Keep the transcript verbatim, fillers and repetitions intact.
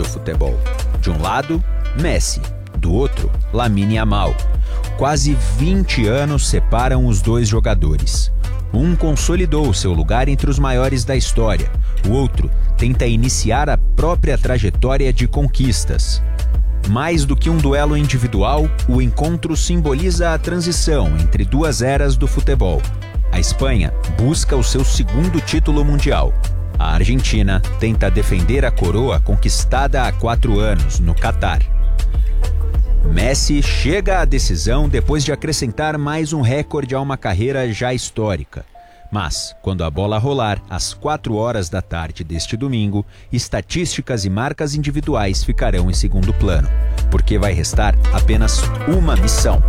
do futebol. De um lado, Messi, do outro, Lamine Yamal. Quase vinte anos separam os dois jogadores. Um consolidou seu lugar entre os maiores da história, o outro tenta iniciar a própria trajetória de conquistas. Mais do que um duelo individual, o encontro simboliza a transição entre duas eras do futebol. A Espanha busca o seu segundo título mundial. A Argentina tenta defender a coroa conquistada há quatro anos, no Catar. Messi chega à decisão depois de acrescentar mais um recorde a uma carreira já histórica. Mas, quando a bola rolar, às quatro horas da tarde deste domingo, estatísticas e marcas individuais ficarão em segundo plano, porque vai restar apenas uma missão: